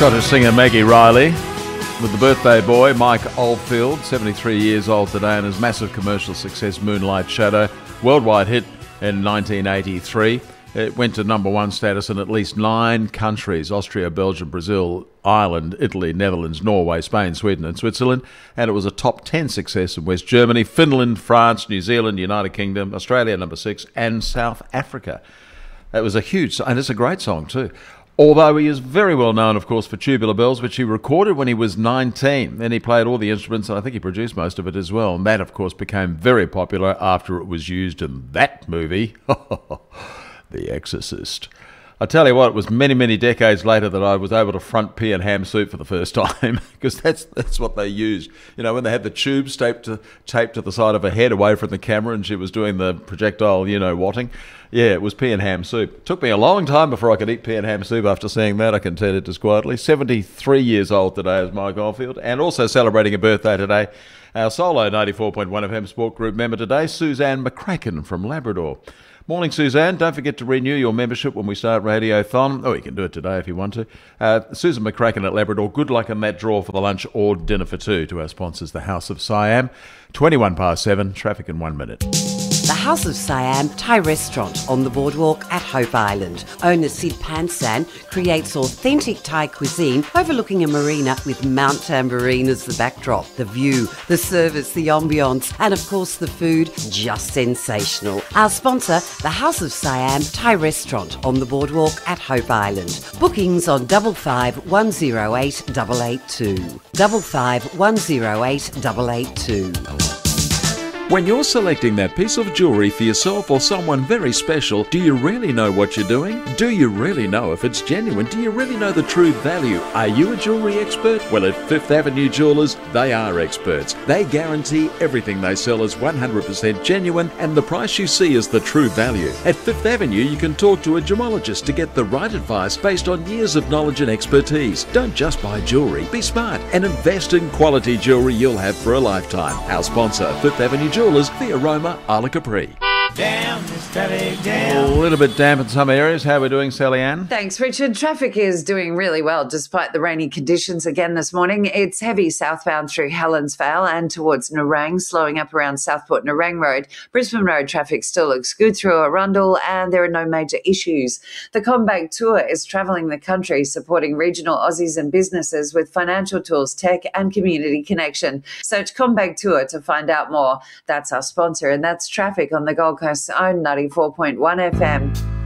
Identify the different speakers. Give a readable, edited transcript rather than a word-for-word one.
Speaker 1: Scottish singer Maggie Riley with the birthday boy Mike Oldfield, 73 years old today, and his massive commercial success Moonlight Shadow, worldwide hit in 1983. It went to number one status in at least 9 countries: Austria, Belgium, Brazil, Ireland, Italy, Netherlands, Norway, Spain, Sweden and Switzerland. And it was a top 10 success in West Germany, Finland, France, New Zealand, United Kingdom, Australia number 6 and South Africa. It was a huge, and it's a great song too. Although he is very well known, of course, for Tubular Bells, which he recorded when he was 19. Then he played all the instruments, and I think he produced most of it as well. And that, of course, became very popular after it was used in that movie, The Exorcist. I tell you what, it was many, many decades later that I was able to front pea and ham soup for the first time, because that's what they used. You know, when they had the tubes taped to the side of her head away from the camera and she was doing the projectile, whatting. Yeah, it was pea and ham soup. It took me a long time before I could eat pea and ham soup after seeing that, I can tell you disquietly. 73 years old today is Mike Oldfield, and also celebrating a birthday today, our solo 94.1 FM Sport Group member today, Suzanne McCracken from Labrador. Morning, Suzanne. Don't forget to renew your membership when we start Radiothon. Oh, you can do it today if you want to. Susan McCracken at Labrador, good luck in that draw for the lunch or dinner for 2 to our sponsors, the House of Siam. 21 past 7, traffic in 1 minute.
Speaker 2: The House of Siam Thai restaurant on the boardwalk at Hope Island. Owner Sid Pansan creates authentic Thai cuisine overlooking a marina with Mount Tambourine as the backdrop. The view, the service, the ambience, and of course the food, just sensational. Our sponsor, the House of Siam Thai restaurant on the boardwalk at Hope Island. Bookings on 55 108 882. 55 108 882.
Speaker 1: When you're selecting that piece of jewellery for yourself or someone very special, do you really know what you're doing? Do you really know if it's genuine? Do you really know the true value? Are you a jewellery expert? Well, at Fifth Avenue Jewellers, they are experts. They guarantee everything they sell is 100% genuine and the price you see is the true value. At Fifth Avenue, you can talk to a gemologist to get the right advice based on years of knowledge and expertise. Don't just buy jewellery. Be smart and invest in quality jewellery you'll have for a lifetime. Our sponsor, Fifth Avenue Jewellers, the Aroma Isle Capri.
Speaker 3: Damn, Sally, damn.
Speaker 1: A little bit damp in some areas. How are we doing, Sally Ann?
Speaker 4: Thanks, Richard. Traffic is doing really well despite the rainy conditions again this morning. It's heavy southbound through Helensvale and towards Nerang, slowing up around Southport Nerang Road. Brisbane Road traffic still looks good through Arundel, and there are no major issues. The CommBank Tour is travelling the country, supporting regional Aussies and businesses with financial tools, tech and community connection. Search CommBank Tour to find out more. That's our sponsor, and that's traffic on the Gold Coast's own 94.1 FM.